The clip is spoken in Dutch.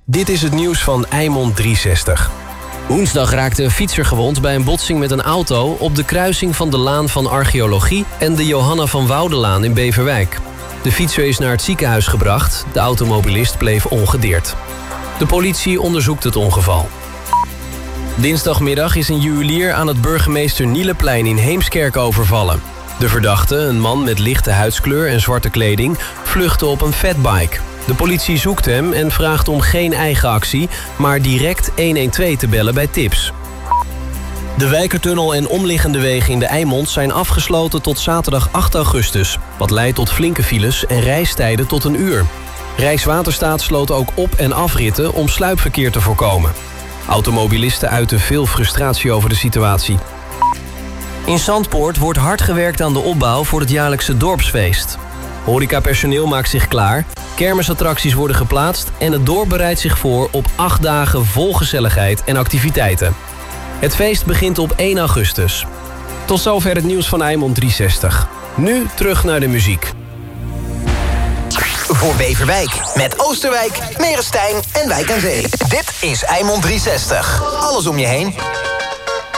Dit is het nieuws van Eimond 360. Woensdag raakte een fietser gewond bij een botsing met een auto op de kruising van de Laan van Archeologie en de Johanna van Woudelaan in Beverwijk. De fietser is naar het ziekenhuis gebracht. De automobilist bleef ongedeerd. De politie onderzoekt het ongeval. Dinsdagmiddag is een juwelier aan het burgemeester Nieleplein in Heemskerk overvallen. De verdachte, een man met lichte huidskleur en zwarte kleding, vluchtte op een fatbike. De politie zoekt hem en vraagt om geen eigen actie, maar direct 112 te bellen bij tips. De Wijkertunnel en omliggende wegen in de Eimond zijn afgesloten tot zaterdag 8 augustus... wat leidt tot flinke files en reistijden tot een uur. Rijkswaterstaat sloot ook op- en afritten om sluipverkeer te voorkomen. Automobilisten uiten veel frustratie over de situatie. In Zandpoort wordt hard gewerkt aan de opbouw voor het jaarlijkse dorpsfeest. Horecapersoneel maakt zich klaar, kermisattracties worden geplaatst en het dorp bereidt zich voor op 8 dagen vol gezelligheid en activiteiten. Het feest begint op 1 augustus. Tot zover het nieuws van Eimond 360. Nu terug naar de muziek. Voor Beverwijk met Oosterwijk, Merestein en Wijk aan Zee. Dit is Eimond 360. Alles om je heen.